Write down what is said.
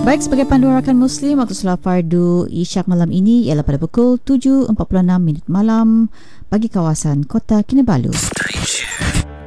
Baik, sebagai panduan rakan Muslim, waktu solat fardu Isyak malam ini ialah pada pukul 7.46 malam bagi kawasan Kota Kinabalu.